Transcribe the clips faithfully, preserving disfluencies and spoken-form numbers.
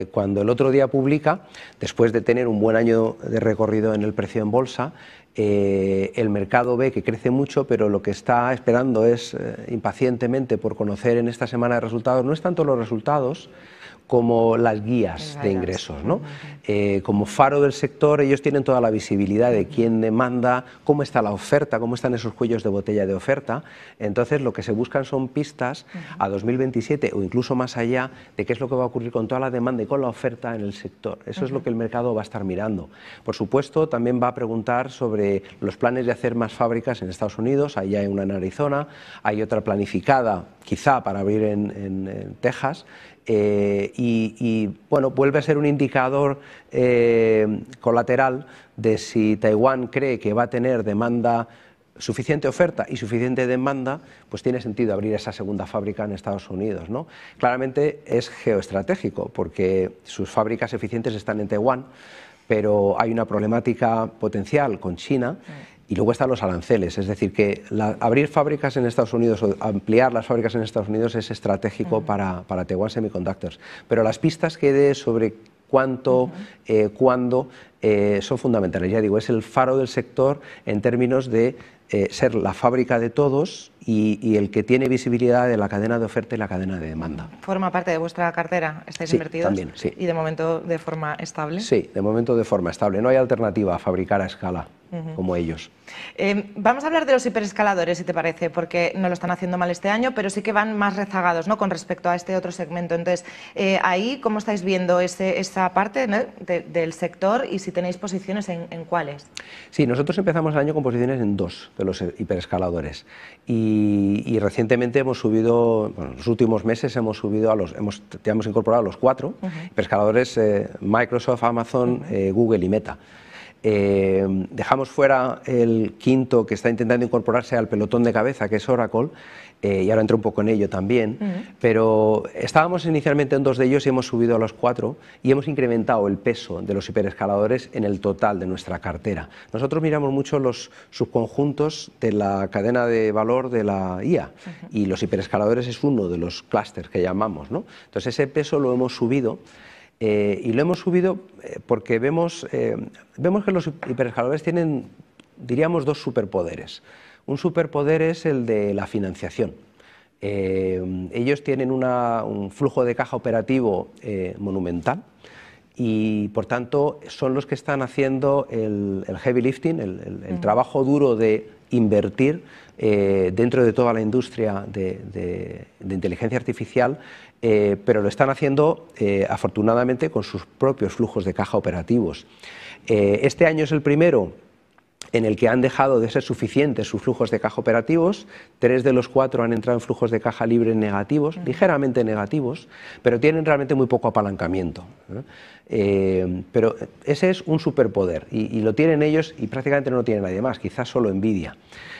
Cuando el otro día publica, después de tener un buen año de recorrido en el precio en bolsa, eh, el mercado ve que crece mucho, pero lo que está esperando es eh, impacientemente por conocer en esta semana de resultados, no es tanto los resultados como las guías de ingresos, ¿no? Eh, como faro del sector, ellos tienen toda la visibilidad de quién demanda, cómo está la oferta, cómo están esos cuellos de botella de oferta. Entonces, lo que se buscan son pistas a dos mil veintisiete o incluso más allá de qué es lo que va a ocurrir con toda la demanda y con la oferta en el sector. Eso es lo que el mercado va a estar mirando. Por supuesto, también va a preguntar sobre los planes de hacer más fábricas en Estados Unidos. Ahí hay una en Arizona, hay otra planificada, quizá para abrir en, en, en Texas. Eh, y, y bueno, vuelve a ser un indicador eh, colateral de si Taiwán cree que va a tener demanda, suficiente oferta y suficiente demanda, pues tiene sentido abrir esa segunda fábrica en Estados Unidos, ¿no? Claramente es geoestratégico porque sus fábricas eficientes están en Taiwán, pero hay una problemática potencial con China. Y luego están los aranceles, es decir, que la, abrir fábricas en Estados Unidos o ampliar las fábricas en Estados Unidos es estratégico uh-huh. para, para Taiwan Semiconductors. Pero las pistas que dé sobre cuánto, uh-huh. eh, cuándo, eh, son fundamentales. Ya digo, es el faro del sector en términos de eh, ser la fábrica de todos y, y el que tiene visibilidad de la cadena de oferta y la cadena de demanda. ¿Forma parte de vuestra cartera? ¿Estáis sí, invertidos? También, sí. ¿Y de momento de forma estable? Sí, de momento de forma estable. No hay alternativa a fabricar a escala. Uh-huh. Como ellos. Eh, vamos a hablar de los hiperescaladores, si te parece, porque no lo están haciendo mal este año, pero sí que van más rezagados, ¿no?, con respecto a este otro segmento. Entonces, eh, ahí, ¿cómo estáis viendo ese, esa parte, ¿no?, de, del sector y si tenéis posiciones en, en cuáles? Sí, nosotros empezamos el año con posiciones en dos de los hiperescaladores y, y recientemente hemos subido, bueno, en los últimos meses hemos subido a los, hemos, ya hemos incorporado a los cuatro uh-huh. hiperescaladores, eh, Microsoft, Amazon, uh-huh. eh, Google y Meta. Eh, dejamos fuera el quinto que está intentando incorporarse al pelotón de cabeza, que es Oracle, eh, y ahora entro un poco en ello también, uh-huh. pero estábamos inicialmente en dos de ellos y hemos subido a los cuatro y hemos incrementado el peso de los hiperescaladores en el total de nuestra cartera. Nosotros miramos mucho los subconjuntos de la cadena de valor de la I A uh-huh. y los hiperescaladores es uno de los clústeres que llamamos, ¿no? Entonces ese peso lo hemos subido. Eh, y lo hemos subido eh, porque vemos, eh, vemos que los hiperescaladores tienen, diríamos, dos superpoderes. Un superpoder es el de la financiación. Eh, ellos tienen una, un flujo de caja operativo eh, monumental y, por tanto, son los que están haciendo el, el heavy lifting, el, el, el uh-huh. trabajo duro de invertir eh, dentro de toda la industria de, de, de inteligencia artificial, eh, pero lo están haciendo eh, afortunadamente con sus propios flujos de caja operativos. Eh, este año es el primero en el que han dejado de ser suficientes sus flujos de caja operativos. Tres de los cuatro han entrado en flujos de caja libre negativos, uh-huh. ligeramente negativos, pero tienen realmente muy poco apalancamiento, ¿no? Eh, pero ese es un superpoder y, y lo tienen ellos y prácticamente no lo tiene nadie más, quizás solo Nvidia.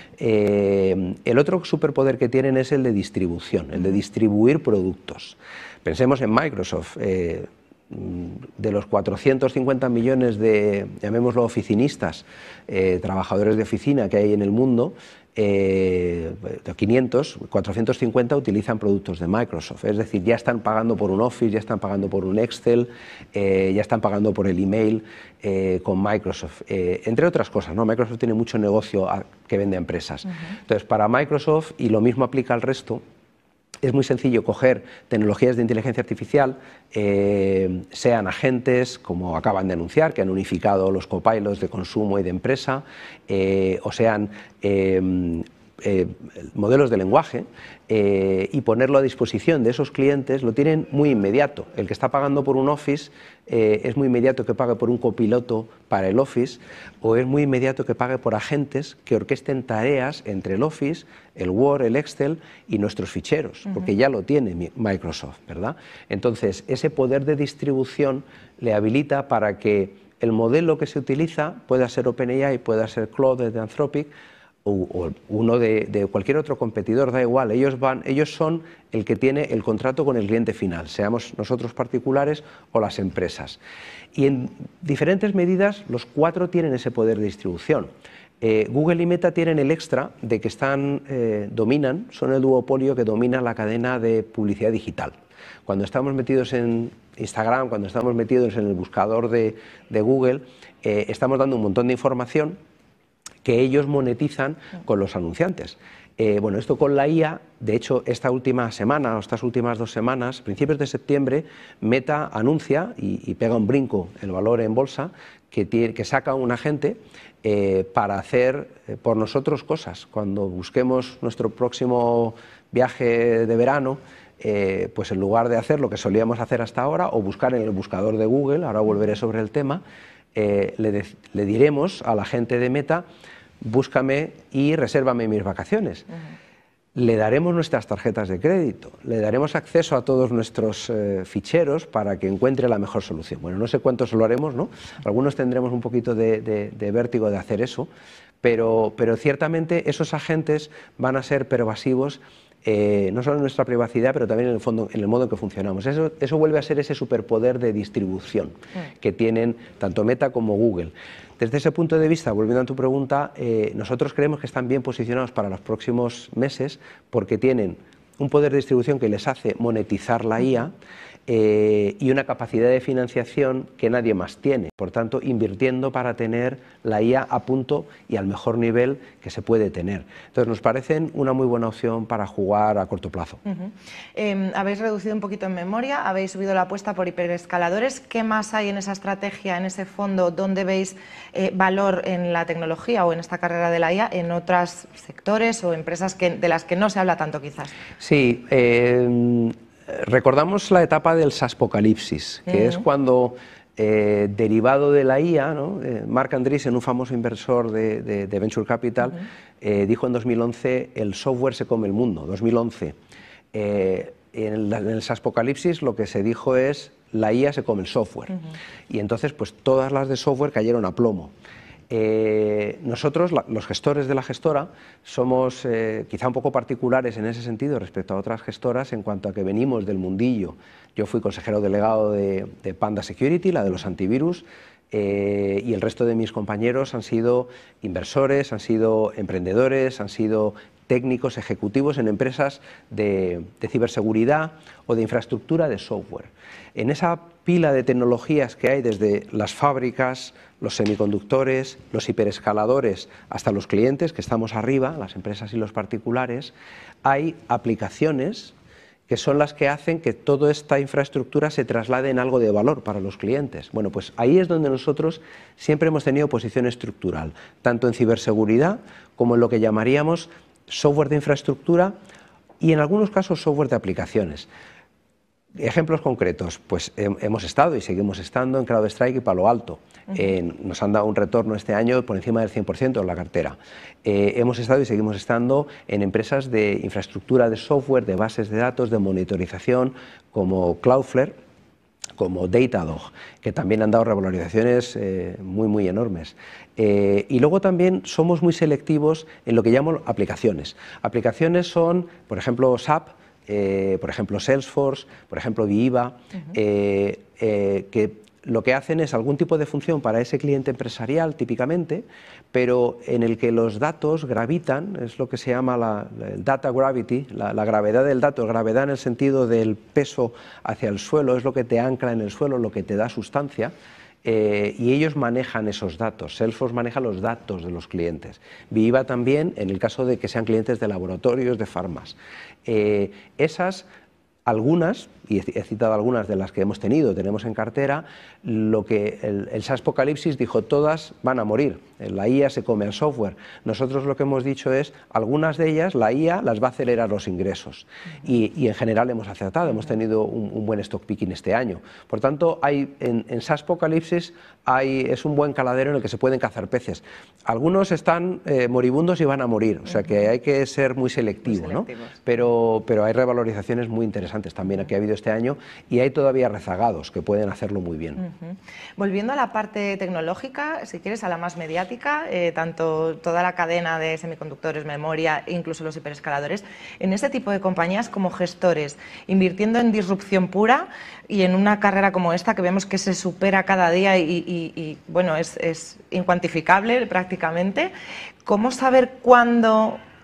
Eh, el otro superpoder que tienen es el de distribución, el de distribuir productos. Pensemos en Microsoft. Eh, de los cuatrocientos cincuenta millones de, llamémoslo, oficinistas, eh, trabajadores de oficina que hay en el mundo, eh, de quinientos, cuatrocientos cincuenta utilizan productos de Microsoft, es decir, ya están pagando por un Office, ya están pagando por un Excel, eh, ya están pagando por el email eh, con Microsoft, eh, entre otras cosas, ¿no? Microsoft tiene mucho negocio a, que vende a empresas. Uh-huh. Entonces, para Microsoft, y lo mismo aplica al resto, es muy sencillo coger tecnologías de inteligencia artificial, eh, sean agentes, como acaban de anunciar, que han unificado los copilots de consumo y de empresa, eh, o sean eh, eh, modelos de lenguaje, eh, y ponerlo a disposición de esos clientes, lo tienen muy inmediato. El que está pagando por un Office eh, es muy inmediato que pague por un copiloto para el Office, o es muy inmediato que pague por agentes que orquesten tareas entre el Office, el Word, el Excel y nuestros ficheros, uh-huh. porque ya lo tiene Microsoft, ¿verdad? Entonces, ese poder de distribución le habilita para que el modelo que se utiliza pueda ser OpenAI, pueda ser Claude de Anthropic, o, o uno de, de cualquier otro competidor, da igual, ellos, van, ellos son el que tiene el contrato con el cliente final, seamos nosotros particulares o las empresas. Y en diferentes medidas los cuatro tienen ese poder de distribución. Eh, Google y Meta tienen el extra de que están, eh, dominan, son el duopolio que domina la cadena de publicidad digital. Cuando estamos metidos en Instagram, cuando estamos metidos en el buscador de, de Google, eh, estamos dando un montón de información que ellos monetizan con los anunciantes. Eh, bueno, esto con la I A, de hecho, esta última semana o estas últimas dos semanas, principios de septiembre, Meta anuncia y, y pega un brinco el valor en bolsa que, tiene, que saca un agente eh, para hacer eh, por nosotros cosas. Cuando busquemos nuestro próximo viaje de verano, eh, pues en lugar de hacer lo que solíamos hacer hasta ahora o buscar en el buscador de Google, ahora volveré sobre el tema, eh, le, de, le diremos a la gente de Meta: búscame y resérvame mis vacaciones. Uh-huh. Le daremos nuestras tarjetas de crédito, le daremos acceso a todos nuestros eh, ficheros para que encuentre la mejor solución. Bueno, no sé cuántos lo haremos, ¿no? Algunos tendremos un poquito de, de, de vértigo de hacer eso, pero, pero ciertamente esos agentes van a ser pervasivos, eh, no solo en nuestra privacidad, pero también en el, fondo, en el modo en que funcionamos. Eso, eso vuelve a ser ese superpoder de distribución uh-huh. que tienen tanto Meta como Google. Desde ese punto de vista, volviendo a tu pregunta, eh, nosotros creemos que están bien posicionados para los próximos meses porque tienen un poder de distribución que les hace monetizar la I A eh, y una capacidad de financiación que nadie más tiene. Por tanto, invirtiendo para tener la I A a punto y al mejor nivel que se puede tener. Entonces, nos parecen una muy buena opción para jugar a corto plazo. Uh-huh. eh, habéis reducido un poquito en memoria, habéis subido la apuesta por hiperescaladores. ¿Qué más hay en esa estrategia, en ese fondo? ¿Dónde veis eh, valor en la tecnología o en esta carrera de la I A en otros sectores o empresas que, de las que no se habla tanto quizás? Sí, eh, recordamos la etapa del SaaSpocalipsis, que uh-huh. es cuando, eh, derivado de la I A, ¿no? eh, Marc Andreessen, un famoso inversor de, de, de Venture Capital, uh-huh. eh, dijo en dos mil once: el software se come el mundo. dos mil once. Eh, en, el, en el SaaSpocalipsis lo que se dijo es: la I A se come el software. Uh-huh. Y entonces, pues todas las de software cayeron a plomo. Eh, nosotros, la, los gestores de la gestora, somos eh, quizá un poco particulares en ese sentido respecto a otras gestoras en cuanto a que venimos del mundillo. Yo fui consejero delegado de, de Panda Security, la de los antivirus, eh, y el resto de mis compañeros han sido inversores, han sido emprendedores, han sido técnicos ejecutivos en empresas de, de ciberseguridad o de infraestructura de software. En esa pila de tecnologías que hay, desde las fábricas, los semiconductores, los hiperescaladores, hasta los clientes, que estamos arriba, las empresas y los particulares, hay aplicaciones que son las que hacen que toda esta infraestructura se traslade en algo de valor para los clientes. Bueno, pues ahí es donde nosotros siempre hemos tenido posición estructural, tanto en ciberseguridad como en lo que llamaríamos software de infraestructura y en algunos casos software de aplicaciones. Ejemplos concretos, pues eh, hemos estado y seguimos estando en CrowdStrike y Palo Alto. Uh-huh. eh, nos han dado un retorno este año por encima del cien por ciento en la cartera. Eh, hemos estado y seguimos estando en empresas de infraestructura de software, de bases de datos, de monitorización, como Cloudflare, como Datadog, que también han dado revalorizaciones eh, muy, muy enormes. Eh, y luego también somos muy selectivos en lo que llamo aplicaciones. Aplicaciones son, por ejemplo, S A P, Eh, por ejemplo Salesforce, por ejemplo Viva, uh-huh. eh, eh, que lo que hacen es algún tipo de función para ese cliente empresarial típicamente, pero en el que los datos gravitan, es lo que se llama la, el data gravity, la, la gravedad del dato, gravedad en el sentido del peso hacia el suelo, es lo que te ancla en el suelo, lo que te da sustancia. Eh, y ellos manejan esos datos. Salesforce maneja los datos de los clientes. Viva también en el caso de que sean clientes de laboratorios, de farmas. Eh, esas, algunas, y he citado algunas de las que hemos tenido, tenemos en cartera, lo que el, el SaaSpocalipsis dijo: todas van a morir, la I A se come el software. Nosotros lo que hemos dicho es, algunas de ellas, la I A las va a acelerar los ingresos. Y, y en general hemos acertado, hemos tenido un, un buen stock picking este año. Por tanto, hay, en, en SaaSpocalipsis hay, es un buen caladero en el que se pueden cazar peces. Algunos están eh, moribundos y van a morir, o sea que hay que ser muy selectivo, muy ¿no? Pero, pero hay revalorizaciones muy interesantes también que ha habido este año y hay todavía rezagados que pueden hacerlo muy bien. Uh-huh. Volviendo a la parte tecnológica, si quieres, a la más mediática, eh, tanto toda la cadena de semiconductores, memoria, incluso los hiperescaladores, en este tipo de compañías como gestores, invirtiendo en disrupción pura y en una carrera como esta que vemos que se supera cada día y, y, y bueno, es, es incuantificable prácticamente, ¿cómo saber cuándo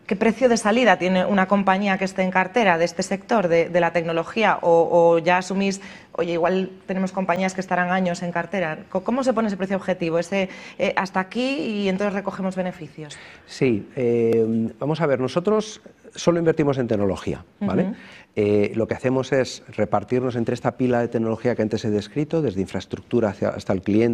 ¿qué precio de salida tiene una compañía que esté en cartera de este sector, de, de la tecnología? O, ¿O ya asumís, oye, igual tenemos compañías que estarán años en cartera? ¿Cómo se pone ese precio objetivo? Ese eh, hasta aquí y entonces recogemos beneficios. Sí, eh, vamos a ver, nosotros solo invertimos en tecnología, ¿vale? Uh-huh. eh, lo que hacemos es repartirnos entre esta pila de tecnología que antes he descrito, desde infraestructura hacia, hasta el cliente,